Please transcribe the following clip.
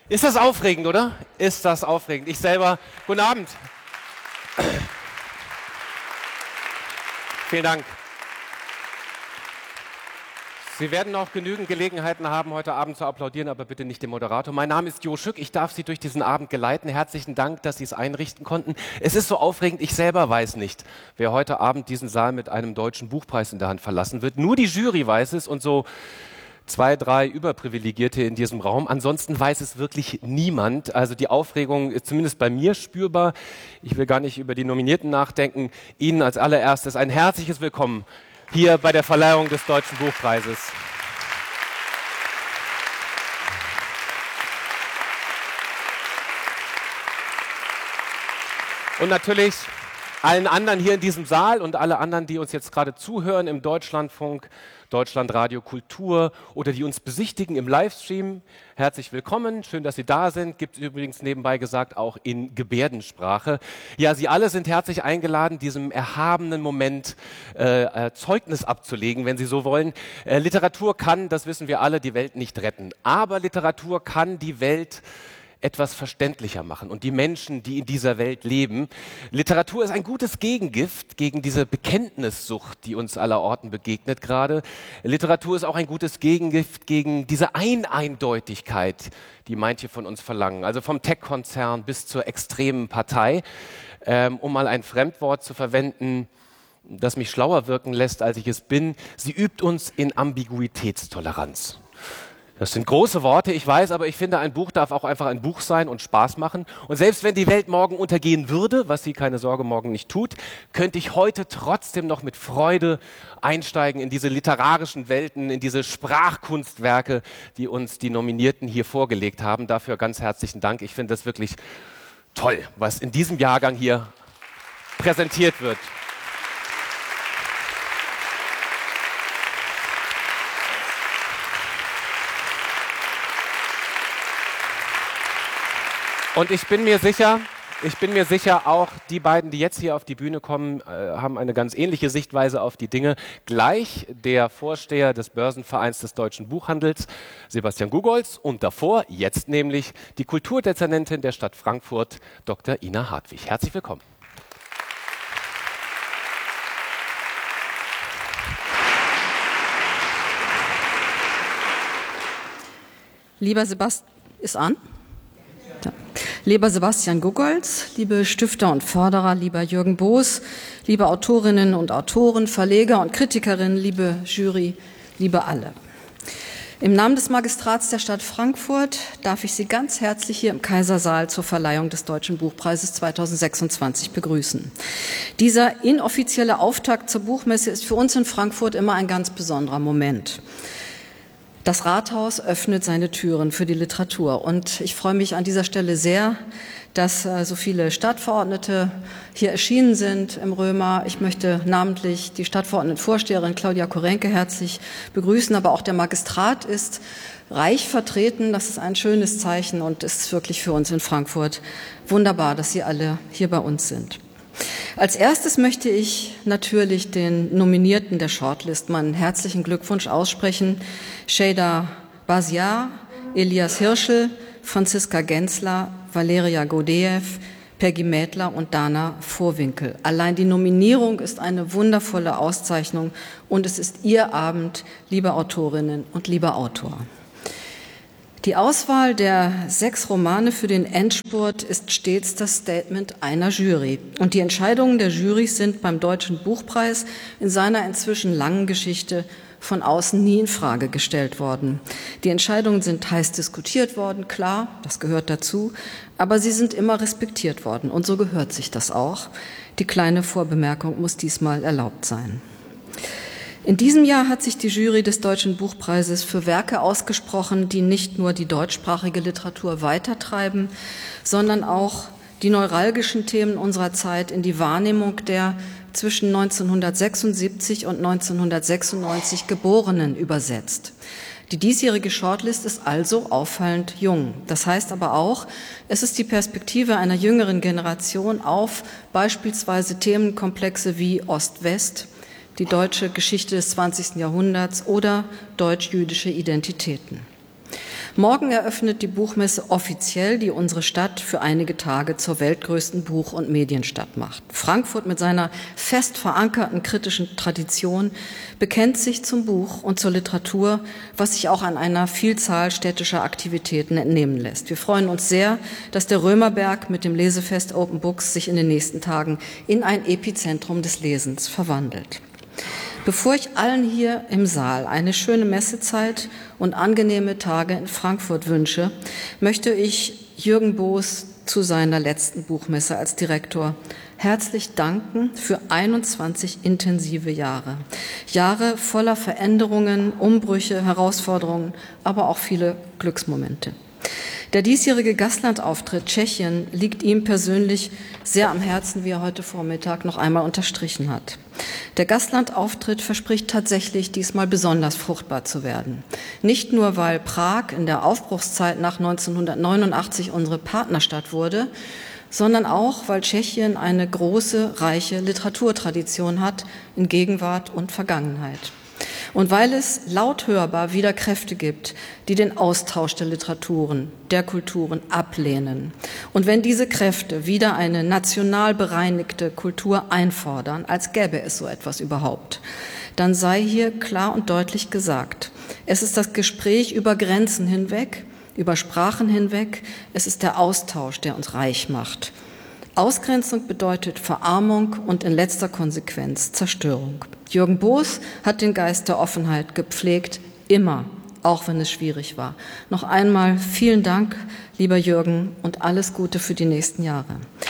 Ist das aufregend, oder? Ist das aufregend? Ich selber, guten Abend. Vielen Dank. Sie werden noch genügend Gelegenheiten haben, heute Abend zu applaudieren, aber bitte nicht dem Moderator. Mein Name ist Jo Schück, ich darf Sie durch diesen Abend geleiten. Herzlichen Dank, dass Sie es einrichten konnten. Es ist so aufregend, ich selber weiß nicht, wer heute Abend diesen Saal mit einem deutschen Buchpreis in der Hand verlassen wird. Nur die Jury weiß es und so 2, 3 Überprivilegierte in diesem Raum. Ansonsten weiß es wirklich niemand. Also die Aufregung ist zumindest bei mir spürbar. Ich will gar nicht über die Nominierten nachdenken. Ihnen als allererstes ein herzliches Willkommen hier bei der Verleihung des Deutschen Buchpreises. Und natürlich allen anderen hier in diesem Saal und alle anderen, die uns jetzt gerade zuhören im Deutschlandfunk, Deutschlandradio Kultur oder die uns besichtigen im Livestream. Herzlich willkommen, schön, dass Sie da sind. Gibt es übrigens nebenbei gesagt auch in Gebärdensprache. Ja, Sie alle sind herzlich eingeladen, diesem erhabenen Moment Zeugnis abzulegen, wenn Sie so wollen. Literatur kann, das wissen wir alle, die Welt nicht retten. Aber Literatur kann die Welt etwas verständlicher machen und die Menschen, die in dieser Welt leben. Literatur ist ein gutes Gegengift gegen diese Bekenntnissucht, die uns allerorten begegnet gerade. Literatur ist auch ein gutes Gegengift gegen diese Eindeutigkeit, die manche von uns verlangen. Also vom Tech-Konzern bis zur extremen Partei. Um mal ein Fremdwort zu verwenden, das mich schlauer wirken lässt, als ich es bin. Sie übt uns in Ambiguitätstoleranz. Das sind große Worte, ich weiß, aber ich finde, ein Buch darf auch einfach ein Buch sein und Spaß machen. Und selbst wenn die Welt morgen untergehen würde, was sie, keine Sorge, morgen nicht tut, könnte ich heute trotzdem noch mit Freude einsteigen in diese literarischen Welten, in diese Sprachkunstwerke, die uns die Nominierten hier vorgelegt haben. Dafür ganz herzlichen Dank. Ich finde das wirklich toll, was in diesem Jahrgang hier präsentiert wird. Und ich bin mir sicher, auch die beiden, die jetzt hier auf die Bühne kommen, haben eine ganz ähnliche Sichtweise auf die Dinge. Gleich der Vorsteher des Börsenvereins des Deutschen Buchhandels, Sebastian Gugolz, und davor jetzt nämlich die Kulturdezernentin der Stadt Frankfurt, Dr. Ina Hartwig. Herzlich willkommen. Lieber Sebastian, ist an? Lieber Sebastian Gugolz, liebe Stifter und Förderer, lieber Jürgen Boos, liebe Autorinnen und Autoren, Verleger und Kritikerinnen, liebe Jury, liebe alle. Im Namen des Magistrats der Stadt Frankfurt darf ich Sie ganz herzlich hier im Kaisersaal zur Verleihung des Deutschen Buchpreises 2026 begrüßen. Dieser inoffizielle Auftakt zur Buchmesse ist für uns in Frankfurt immer ein ganz besonderer Moment. Das Rathaus öffnet seine Türen für die Literatur und ich freue mich an dieser Stelle sehr, dass so viele Stadtverordnete hier erschienen sind im Römer. Ich möchte namentlich die Stadtverordnetenvorsteherin Claudia Korenke herzlich begrüßen, aber auch der Magistrat ist reich vertreten. Das ist ein schönes Zeichen und es ist wirklich für uns in Frankfurt wunderbar, dass Sie alle hier bei uns sind. Als erstes möchte ich natürlich den Nominierten der Shortlist meinen herzlichen Glückwunsch aussprechen. Şeyda Baziar, Elias Hirschel, Franziska Gensler, Valeria Godejew, Peggy Mädler und Dana Vorwinkel. Allein die Nominierung ist eine wundervolle Auszeichnung und es ist Ihr Abend, liebe Autorinnen und lieber Autor. Die Auswahl der 6 Romane für den Endspurt ist stets das Statement einer Jury. Und die Entscheidungen der Jurys sind beim Deutschen Buchpreis in seiner inzwischen langen Geschichte von außen nie in Frage gestellt worden. Die Entscheidungen sind heiß diskutiert worden, klar, das gehört dazu, aber sie sind immer respektiert worden und so gehört sich das auch. Die kleine Vorbemerkung muss diesmal erlaubt sein. In diesem Jahr hat sich die Jury des Deutschen Buchpreises für Werke ausgesprochen, die nicht nur die deutschsprachige Literatur weitertreiben, sondern auch die neuralgischen Themen unserer Zeit in die Wahrnehmung der zwischen 1976 und 1996 Geborenen übersetzt. Die diesjährige Shortlist ist also auffallend jung. Das heißt aber auch, es ist die Perspektive einer jüngeren Generation auf beispielsweise Themenkomplexe wie Ost-West, die deutsche Geschichte des 20. Jahrhunderts oder deutsch-jüdische Identitäten. Morgen eröffnet die Buchmesse offiziell, die unsere Stadt für einige Tage zur weltgrößten Buch- und Medienstadt macht. Frankfurt mit seiner fest verankerten kritischen Tradition bekennt sich zum Buch und zur Literatur, was sich auch an einer Vielzahl städtischer Aktivitäten entnehmen lässt. Wir freuen uns sehr, dass der Römerberg mit dem Lesefest Open Books sich in den nächsten Tagen in ein Epizentrum des Lesens verwandelt. Bevor ich allen hier im Saal eine schöne Messezeit und angenehme Tage in Frankfurt wünsche, möchte ich Jürgen Boos zu seiner letzten Buchmesse als Direktor herzlich danken für 21 intensive Jahre. Jahre voller Veränderungen, Umbrüche, Herausforderungen, aber auch viele Glücksmomente. Der diesjährige Gastlandauftritt Tschechien liegt ihm persönlich sehr am Herzen, wie er heute Vormittag noch einmal unterstrichen hat. Der Gastlandauftritt verspricht tatsächlich diesmal besonders fruchtbar zu werden. Nicht nur, weil Prag in der Aufbruchszeit nach 1989 unsere Partnerstadt wurde, sondern auch, weil Tschechien eine große, reiche Literaturtradition hat in Gegenwart und Vergangenheit. Und weil es laut hörbar wieder Kräfte gibt, die den Austausch der Literaturen, der Kulturen ablehnen. Und wenn diese Kräfte wieder eine national bereinigte Kultur einfordern, als gäbe es so etwas überhaupt, dann sei hier klar und deutlich gesagt, es ist das Gespräch über Grenzen hinweg, über Sprachen hinweg, es ist der Austausch, der uns reich macht. Ausgrenzung bedeutet Verarmung und in letzter Konsequenz Zerstörung. Jürgen Boos hat den Geist der Offenheit gepflegt, immer, auch wenn es schwierig war. Noch einmal vielen Dank, lieber Jürgen, und alles Gute für die nächsten Jahre.